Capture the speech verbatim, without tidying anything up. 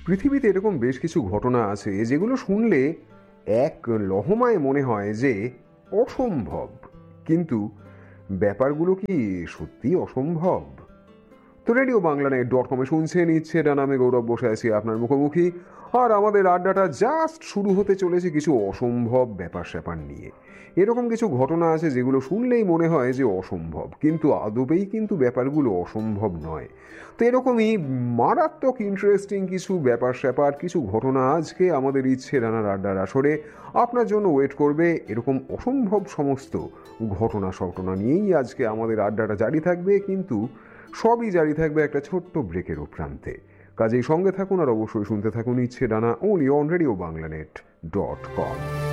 পৃথিবীতে এরকম বেশ কিছু ঘটনা আছে যেগুলো শুনলে এক লহমায় মনে হয় যে অসম্ভব, কিন্তু ব্যাপারগুলো কি সত্যি অসম্ভব? তো রেডিও বাংলা নেট ডট কমে শুনছেন ইচ্ছে ডানা, আমি গৌরব বসে আছি আপনার মুখোমুখি। আর আমাদের আড্ডাটা জাস্ট শুরু হতে চলেছে কিছু অসম্ভব ব্যাপার স্যাপার নিয়ে। এরকম কিছু ঘটনা আছে যেগুলো শুনলেই মনে হয় যে অসম্ভব, কিন্তু আদবেই কিন্তু ব্যাপারগুলো অসম্ভব নয়। তো এরকমই মারাত্মক ইন্টারেস্টিং কিছু ব্যাপার স্যাপার, কিছু ঘটনা আজকে আমাদের ইচ্ছে ডানার আড্ডার আসরে আপনার জন্য ওয়েট করবে। এরকম অসম্ভব সমস্ত ঘটনা ঘটনা নিয়েই আজকে আমাদের আড্ডাটা জারি থাকবে, কিন্তু সবই জারি থাকবে একটা ছোট্ট ব্রেকের প্রান্তে। কাজেই সঙ্গে থাকুন আর অবশ্যই শুনতে থাকুন ইচ্ছে ডানা, only on radio Bangla net dot com.